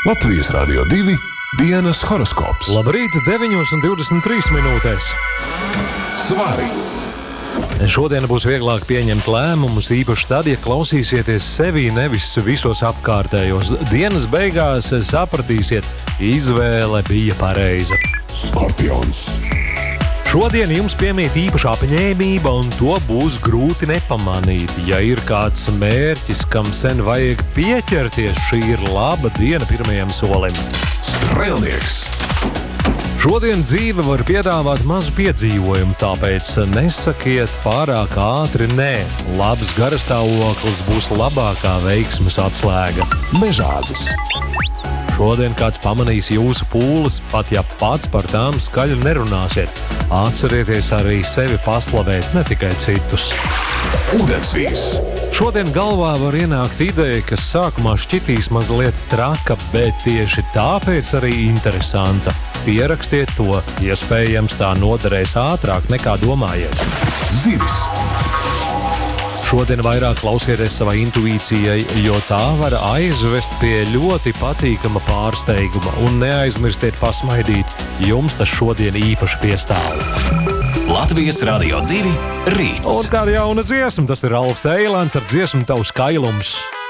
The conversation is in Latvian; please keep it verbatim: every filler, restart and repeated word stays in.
Latvijas Rādio divi dienas horoskops. Labrīt, deviņos un divdesmit trīs minūtēs. Svari! Šodien būs vieglāk pieņemt lēmumus, īpaši tad, ja klausīsieties sevī, nevis visos apkārtējos. Dienas beigās sapratīsiet, izvēle bija pareiza. Skorpions! Šodien jums piemīt īpaša apņēmība, un to būs grūti nepamanīt. Ja ir kāds mērķis, kam sen vajag pieķerties, šī ir laba diena pirmajam solim. Strēlnieks! Šodien dzīve var piedāvāt mazu piedzīvojumu, tāpēc nesakiet pārāk ātri nē. Labs garastāvoklis būs labākā veiksmes atslēga. Mežāzis! Šodien kāds pamanīs jūsu pūles, pat ja pats par tām skaļi nerunāsiet. Atcerieties arī sevi paslavēt, ne tikai citus. Ūdensvīrs! Šodien galvā var ienākt ideja, kas sākumā šķitīs mazliet traka, bet tieši tāpēc arī interesanta. Pierakstiet to, iespējams tā noderēs ātrāk nekā domājiet. Zivis! Šodien vairāk klausieties savai intuīcijai, jo tā var aizvest pie ļoti patīkama pārsteiguma. Un neaizmirstiet pasmaidīt, jums tas šodien īpaši piestāv. Latvijas Rādio divi rīts. Un kā jauna dziesma, tas ir Alfs Eilants ar dziesmu Tavs kailums.